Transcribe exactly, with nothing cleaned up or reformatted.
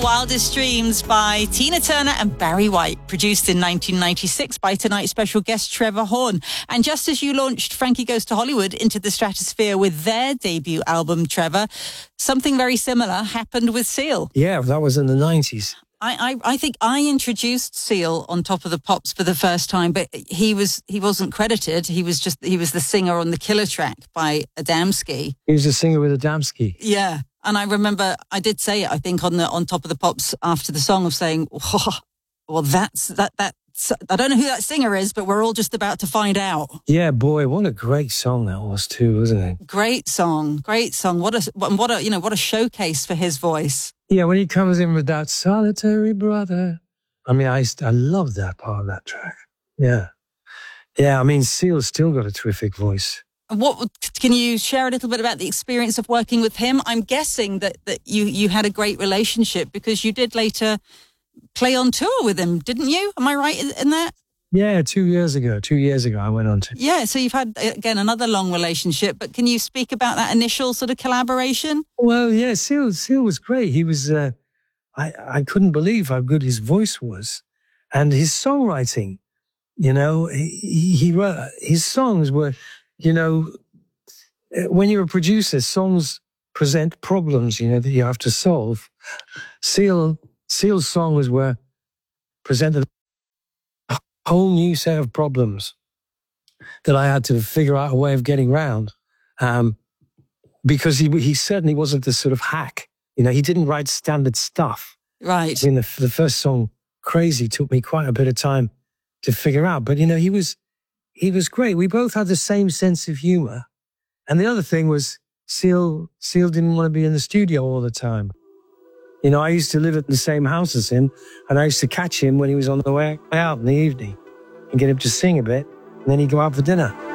Wildest Dreams by Tina Turner and Barry White, produced in nineteen ninety-six by tonight's special guest Trevor Horn. And just as you launched Frankie Goes to Hollywood into the stratosphere with their debut album, Trevor, something very similar happened with Seal. Yeah, that was in the nineties. I, I, I think I introduced Seal on Top of the Pops for the first time, but he was he wasn't credited. He was just he was the singer on the Killer track by Adamski. He was a singer with Adamski. Yeah. And I remember I did say it, I think, on the on Top of the Pops after the song of saying, oh, well, that's that that's I don't know who that singer is, but we're all just about to find out. Yeah, boy, what a great song that was too, wasn't it? Great song, great song. What a what a you know what a showcase for his voice. Yeah, when he comes in with that solitary brother. I mean, I I love that part of that track. Yeah, yeah. I mean, Seal's still got a terrific voice. What can you share a little bit about the experience of working with him? I'm guessing that, that you, you had a great relationship because you did later play on tour with him, didn't you? Am I right in, in that? Yeah, two years ago. Two years ago, I went on to. Yeah, so you've had, again, another long relationship. But can you speak about that initial sort of collaboration? Well, yeah, Seal, Seal was great. He was, uh, I, I couldn't believe how good his voice was. And his songwriting, you know, he, he wrote, his songs were... You know, when you're a producer, songs present problems, you know, that you have to solve. Seal, Seal's songs were presented a whole new set of problems that I had to figure out a way of getting around. Um, because he he certainly wasn't the sort of hack. You know, he didn't write standard stuff. Right. I mean, the, the first song, Crazy, took me quite a bit of time to figure out. But, you know, he was... He was great. We both had the same sense of humor. And the other thing was Seal, Seal didn't want to be in the studio all the time. You know, I used to live at the same house as him, and I used to catch him when he was on the way out in the evening and get him to sing a bit, and then he'd go out for dinner.